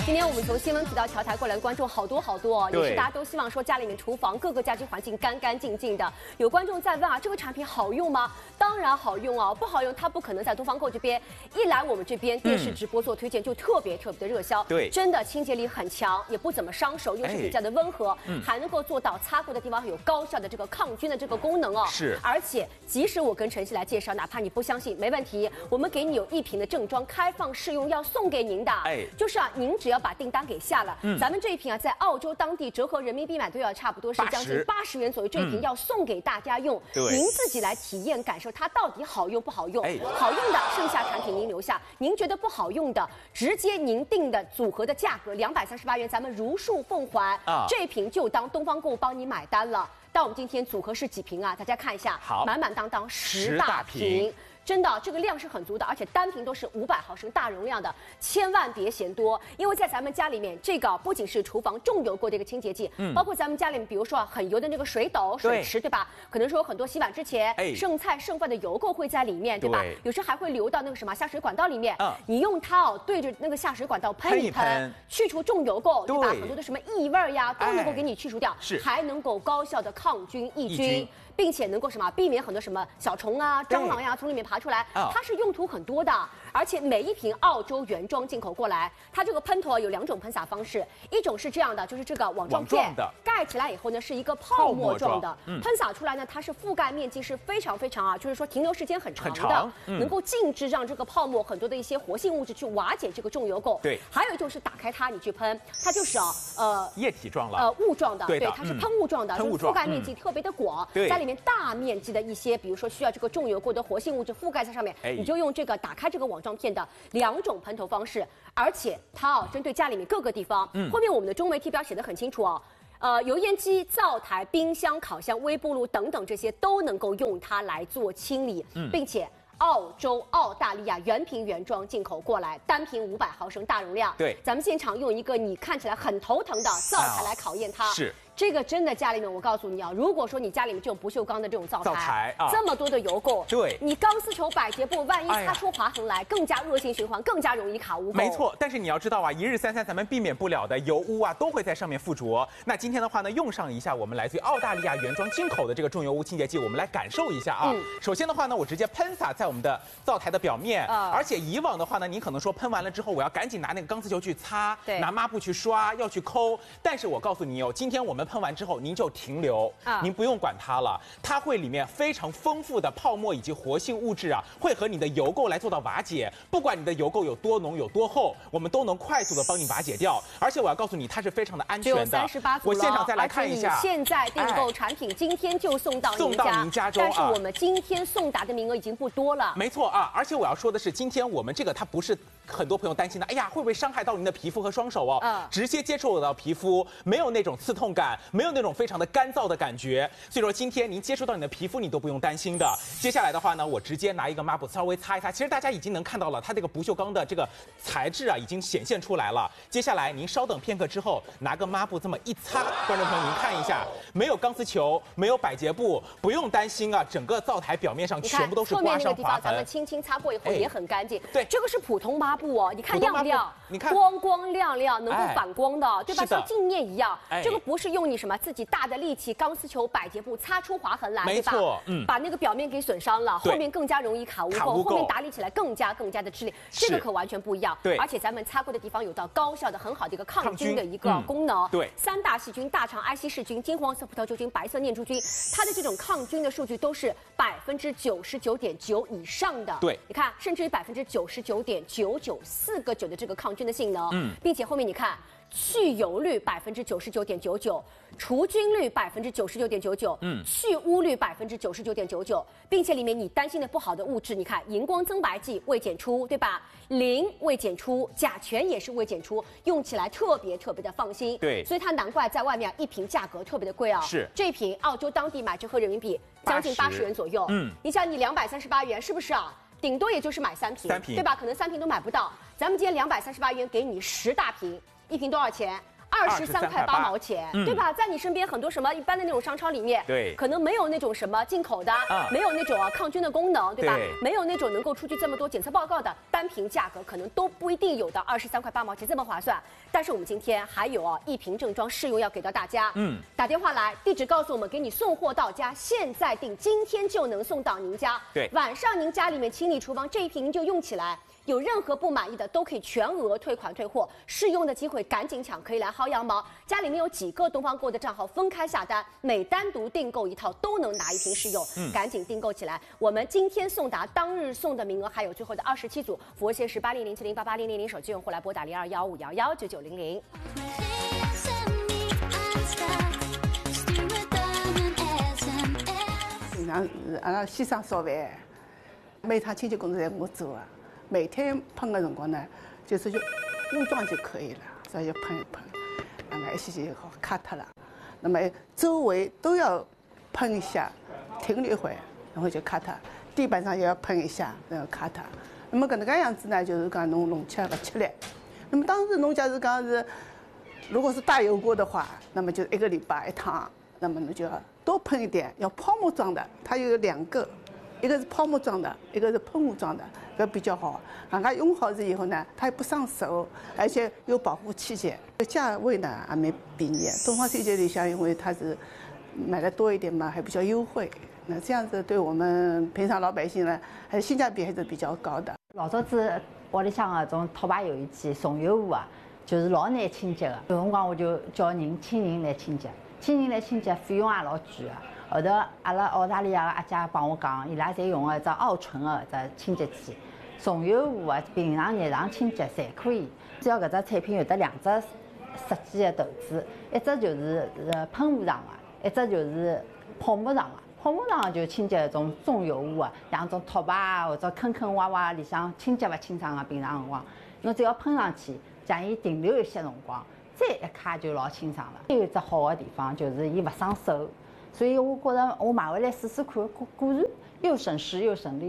今天我们从新闻频道调台过来的观众好多哦，也是大家都希望说家里面厨房各个家居环境干干净净的。有观众在问啊，这个产品好用吗？当然好用哦，不好用它不可能在东方购这边一来我们这边电视直播做推荐就特别的热销。 对， 真的清洁力很强，也不怎么伤手，又是比较的温和，还能够做到擦过的地方有高效的这个抗菌的这个功能哦。 是， 而且即使我跟晨曦来介绍，哪怕你不相信，没问题，我们给你有1瓶的正装开放试用要送给您的。就是啊，您只要把订单给下了，咱们这一瓶啊，在澳洲当地折合人民币买都要差不多是将近80元左右，这一瓶要送给大家用，您自己来体验感受它到底好用不好用。好用的剩下产品您留下，您觉得不好用的，直接您定的组合的价格238元，咱们如数奉还。这一瓶就当东方购帮你买单了。但我们今天组合是几瓶啊？大家看一下，好，满满当当10大瓶。真的，这个量是很足的，而且单瓶都是500毫升大容量的，千万别嫌多。因为在咱们家里面，这个不仅是厨房重油过的一个清洁剂，包括咱们家里面，比如说很油的那个水斗、水池，对吧？可能说很多洗碗之前，剩菜剩饭的油垢会在里面，对吧？有时还会流到那个什么下水管道里面。你用它哦，对着那个下水管道喷一喷，去除重油垢，对吧？很多的什么异味呀，都能够给你去除掉，还能够高效的抗菌抑菌。并且能够什么避免很多什么小虫啊、蟑螂呀从里面爬出来，它是用途很多的。而且每一瓶澳洲原装进口过来，它这个喷头有2种喷洒方式，一种是这样的，就是这个网状片盖起来以后呢是一个泡沫状的，喷洒出来呢它是覆盖面积是非常啊，就是说停留时间很长的，能够静置让这个泡沫很多的一些活性物质去瓦解这个重油垢。对，还有一种是打开它你去喷，它就是液体状了， 雾状的，对，它是喷雾状的，就是覆盖面积特别的广，在里面大面积的一些，比如说需要这个重油垢的活性物质覆盖在上面，你就用这个打开这个网状片的2种喷头方式，而且它针对家里面各个地方，后面我们的中媒体标写得很清楚哦。油烟机、灶台、冰箱、烤箱、微波炉等等这些都能够用它来做清理，并且澳洲、澳大利亚原瓶原装进口过来，单瓶500毫升大容量。对，咱们现场用一个你看起来很头疼的灶台来考验它。是。这个真的家里面，我告诉你啊，如果说你家里面这种不锈钢的这种灶台啊，这么多的油垢，对，你钢丝球、百洁布，万一擦出划痕来，更加恶性循环，更加容易卡污垢。 没错，但是你要知道啊，一日三餐咱们避免不了的油污啊，都会在上面附着。那今天的话呢，用上一下我们来自于澳大利亚原装进口的这个重油污清洁剂，我们来感受一下啊。首先的话呢，我直接喷洒在我们的灶台的表面，而且以往的话呢，你可能说喷完了之后，我要赶紧拿那个钢丝球去擦，拿抹布去刷，要去抠。但是我告诉你哦，今天我们喷完之后，您就停留，您不用管它了，它会里面非常丰富的泡沫以及活性物质啊，会和你的油垢来做到瓦解。不管你的油垢有多浓有多厚，我们都能快速的帮你瓦解掉。而且我要告诉你，它是非常的安全的。 只有38组， 我现场再来看一下， 现在订购产品今天就送到您家中，但是我们今天送达的名额已经不多了。 没错啊，而且我要说的是，今天我们这个它不是很多朋友担心的，哎呀，会不会伤害到您的皮肤和双手哦？直接接触到皮肤，没有那种刺痛感，没有那种非常的干燥的感觉，所以说今天您接触到你的皮肤，你都不用担心的。接下来的话呢，我直接拿一个抹布稍微擦一擦，其实大家已经能看到了，它这个不锈钢的这个材质啊，已经显现出来了。接下来您稍等片刻之后，拿个抹布这么一擦，观众朋友您看一下，没有钢丝球，没有百洁布，不用担心啊，整个灶台表面上全部都是刮伤划痕。 咱们轻轻擦过以后也很干净。对，这个是普通抹布哦，你看亮不亮？你看光光亮亮，能够反光的，对吧？像镜面一样。这个不是用你什么自己大的力气，钢丝球、百洁布擦出划痕来，对吧？把那个表面给损伤了，后面更加容易卡污垢，后面打理起来更加的吃力。这个可完全不一样。对，而且咱们擦过的地方有到高效的、很好的一个抗菌的一个功能。对，3大细菌：大肠埃希氏菌、金黄色葡萄球菌、白色念珠菌，它的这种抗菌的数据都是99.9%以上的。对，你看，甚至于99.994个9的这个抗菌的性能。并且后面你看。去油率99.99%，除菌率99.99%，去污率99.99%，并且里面你担心的不好的物质，你看荧光增白剂未检出，对吧？磷未检出，甲醛也是未检出，用起来特别的放心。对，所以它难怪在外面一瓶价格特别的贵啊。是，这瓶澳洲当地买折合人民币将近80元左右。你想你238元是不是啊？顶多也就是买3瓶，对吧？可能3瓶都买不到。咱们今天238元给你10大瓶。1瓶多少钱 23.8块，对吧？在你身边很多什么一般的那种商超里面， 对， 可能没有那种什么进口的，没有那种抗菌的功能，对吧？没有那种能够出具这么多检测报告的，单瓶价格可能都不一定有到23.8块这么划算。但是我们今天还有一瓶正装试用要给到大家，打电话来，地址告诉我们，给你送货到家，现在订，今天就能送到您家。 对， 晚上您家里面清理厨房这一瓶您就用起来。有任何不满意的都可以全额退款退货，试用的机会赶紧抢，可以来薅羊毛。家里面有几个东方购的账号分开下单，每单独订购一套都能拿一瓶试用，赶紧订购起来。我们今天送达当日送的名额还有最后的27组，服务线是8007088000，手机用户来拨打0215119900。 平常是阿拉先生烧饭，每趟清洁工作侪我做啊。每天喷的辰光呢，就是就污状就可以了，所以就喷一喷，那么一些就好卡脱了。那么周围都要喷一下，停了一会，然后就卡脱。地板上也要喷一下，然后卡脱。那么搿能介样子呢，就是讲弄吃勿吃力。那么当时侬假如讲是，如果是大油锅的话，那么就1个礼拜1趟，那么侬就要多喷一点，要泡沫状的，它有2个。一个是泡沫状的，一个是喷雾状的，这比较好。人家用好了以后呢，它也不伤手，而且有保护气节。价位呢还蛮便宜。东方清洁里向，因为它是买的多一点嘛，还比较优惠。那这样子对我们平常老百姓呢，还是性价比还是比较高的。 老早子屋里向的种拖把油烟机、松油壶啊，就是老难清洁的。有辰光我就叫请人来清洁，请人来清洁费用也老贵的。后头阿拉澳大利亚的阿姐帮我讲，伊拉侪用的只奥纯的只清洁剂，松油壶啊，平常日常清洁侪可以。只要搿只产品有得2只设计的头子，一只就是喷雾状的，一只就是泡沫状的。泡沫状就清洁种重油污啊，像种拖把啊或者坑坑洼洼里向清洁勿清爽的平常辰光，侬只要喷上去，将伊停留一些辰光，再一揩就老清爽了。有一只好的地方就是伊勿伤手。所以我觉着我买回来试试看，果然又省时又省力。